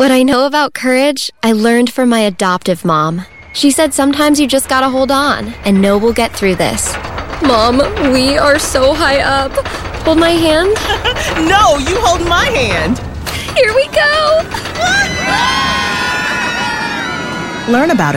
What I know about courage, I learned from my adoptive mom. She said sometimes you just gotta hold on and know we'll get through this. Mom, we are so high up. Hold my hand. No, you hold my hand. Here we go. Learn about